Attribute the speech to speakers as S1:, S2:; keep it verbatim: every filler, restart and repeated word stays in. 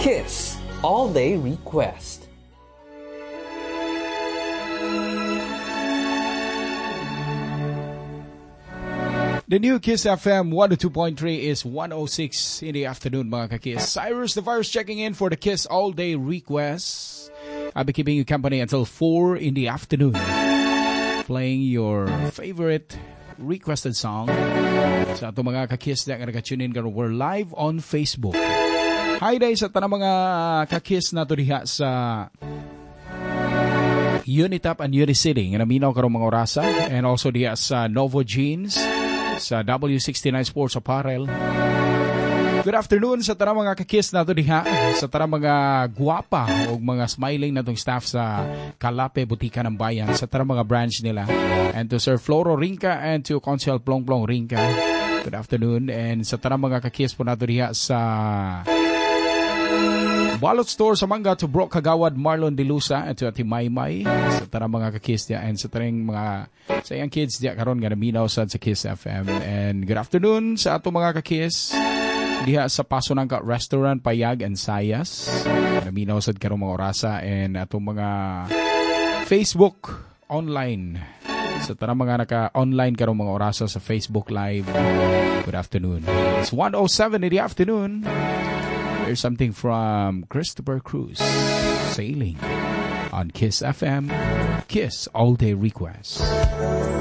S1: Kiss All Day Request.
S2: The new Kiss F M one oh two point three is one oh six in the afternoon, mga ka-Kiss. Cyrus the Virus checking in for the Kiss All Day Request. I'll be keeping you company until four in the afternoon, playing your favorite requested song. Sa ato mga ka-Kiss na nag-tune in karon, we're live on Facebook. Hi day sa tanang mga ka-Kiss na to diha sa Unitap and Unicity nga naminaw karon mga orasa, and also diha sa Novo Jeans, sa W sixty-nine Sports Apparel. Good afternoon sa tarang mga ka-Kiss na ito diha, sa tarang mga guwapa o mga smiling na itong staff sa Kalape Butika ng Bayan, sa tarang mga branch nila. And to Sir Floro Rinca and to Consul Plong Plong Rinca, good afternoon. And sa tarang mga ka-Kiss po na ito diha sa Balot Store sa Manga, to Bro Kagawad Marlon Dilusa, and to Ati Maymay, sa tarang mga ka-Kiss diya, and sa tarang mga sa iyang kids diya karon nga naminaw sad sa Kiss F M. And good afternoon sa ato mga ka-Kiss diha sa Paso Nangka Restaurant, Payag and Sayas, naminaw sad karon mga orasa, and ato mga Facebook online, sa tarang mga naka-online karon mga orasa sa Facebook Live, good afternoon. It's one oh seven in the afternoon. Here's something from Christopher Cruz, Sailing, on Kiss F M, Kiss All Day Request.